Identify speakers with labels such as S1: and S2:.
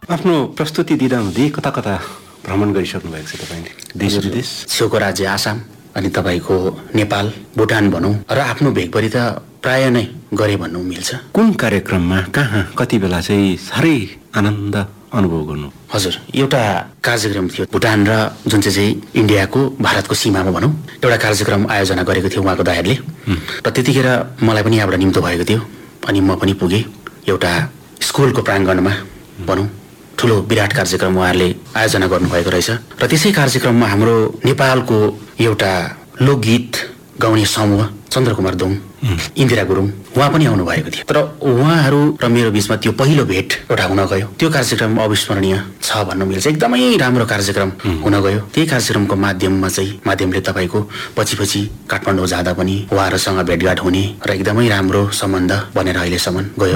S1: आफ्नो प्रस्तुति दिँदा हुँदै कता कता भ्रमण गरिसक्नु भएको छ तपाईँले, देश विदेश?
S2: छेउको राज्य आसाम, अनि तपाईँको नेपाल, भुटान भनौँ, र आफ्नो भेगभरि त प्राय नै गरे भन्नु मिल्छ।
S1: कुन कार्यक्रममा, कहाँ, कति बेला चाहिँ साह्रै आनन्द अनुभव गर्नु?
S2: हजुर, एउटा कार्यक्रम थियो भुटान र जुन चाहिँ इन्डियाको भारतको सीमामा भनौँ, एउटा कार्यक्रम आयोजना गरेको थियो उहाँको दायारले, र त्यतिखेर मलाई पनि यहाँबाट निम्तो भएको थियो। अनि म पनि पुगेँ एउटा स्कुलको प्राङ्गणमा भनौँ, ठुलो विराट कार्यक्रम उहाँहरूले आयोजना गर्नुभएको रहेछ। र त्यसै कार्यक्रममा हाम्रो नेपालको एउटा लोकगीत गाउने समूह चन्द्रकुमार दोङ, इन्दिरा गुरुङ उहाँ पनि आउनु भएको थियो। तर उहाँहरू र मेरो बिचमा त्यो पहिलो भेट एउटा हुन गयो। त्यो कार्यक्रम अविस्मरणीय छ भन्नु मिल्छ। एकदमै राम्रो कार्यक्रम हुन गयो। त्यही कार्यक्रमको माध्यमले तपाईँको पछि काठमाडौँ जाँदा पनि उहाँहरूसँग भेटघाट हुने र एकदमै राम्रो सम्बन्ध बनेर अहिलेसम्म गयो।